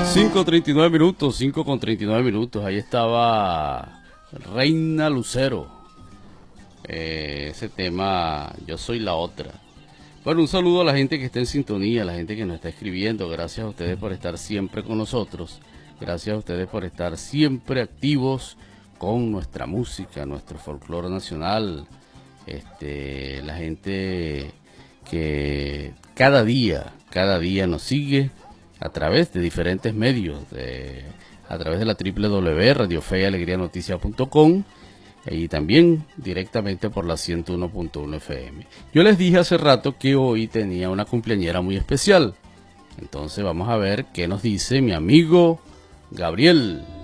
5:39 minutos, 5:39 minutos. Ahí estaba Reina Lucero. Ese tema, Yo soy la otra. Bueno, un saludo a la gente que está en sintonía, a la gente que nos está escribiendo. Gracias a ustedes por estar siempre con nosotros. Gracias a ustedes por estar siempre activos con nuestra música, nuestro folclore nacional. La gente que cada día nos sigue a través de diferentes medios, a través de la www.radiofeyalegrianoticias.com y también directamente por la 101.1 FM. Yo les dije hace rato que hoy tenía una cumpleañera muy especial. Entonces vamos a ver qué nos dice mi amigo Gabriel.